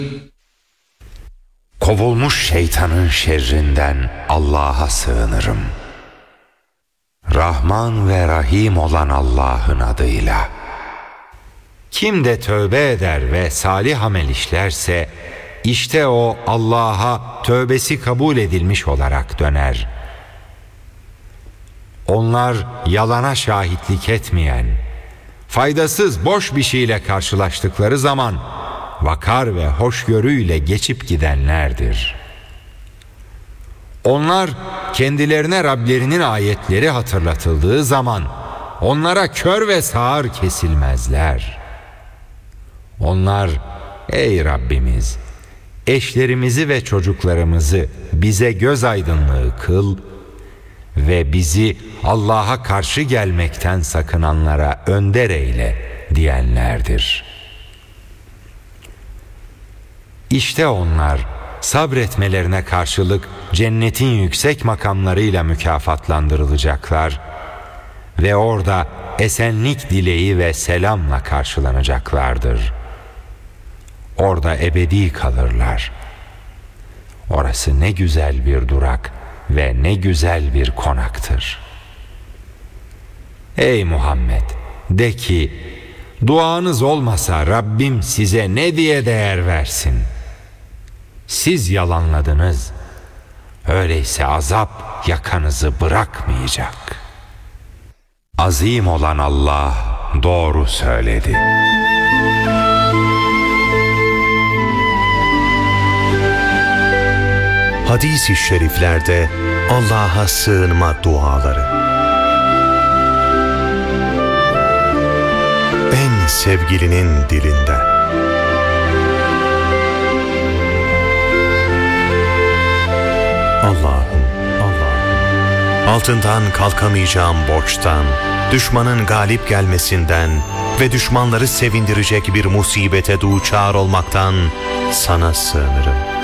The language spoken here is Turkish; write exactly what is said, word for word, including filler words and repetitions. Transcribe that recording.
Kovulmuş şeytanın şerrinden Allah'a sığınırım. Rahman ve Rahim olan Allah'ın adıyla. Kim de tövbe eder ve salih amel işlerse, işte o Allah'a tövbesi kabul edilmiş olarak döner. Onlar yalana şahitlik etmeyen, faydasız boş bir şeyle karşılaştıkları zaman vakar ve hoşgörüyle geçip gidenlerdir. Onlar kendilerine Rablerinin ayetleri hatırlatıldığı zaman onlara kör ve sağır kesilmezler. Onlar, ey Rabbimiz, eşlerimizi ve çocuklarımızı bize göz aydınlığı kıl ve bizi Allah'a karşı gelmekten sakınanlara önder eyle diyenlerdir. İşte onlar sabretmelerine karşılık cennetin yüksek makamlarıyla mükafatlandırılacaklar ve orada esenlik dileği ve selamla karşılanacaklardır. Orada ebedi kalırlar. Orası ne güzel bir durak ve ne güzel bir konaktır. Ey Muhammed, de ki, duanız olmasa Rabbim size ne diye değer versin? Siz yalanladınız. Öyleyse azap yakanızı bırakmayacak. Azim olan Allah doğru söyledi. Hadis-i şeriflerde Allah'a sığınma duaları. En sevgilinin dilinden. Allah'ım, Allah'ım, altından kalkamayacağım borçtan, düşmanın galip gelmesinden ve düşmanları sevindirecek bir musibete duçar olmaktan sana sığınırım.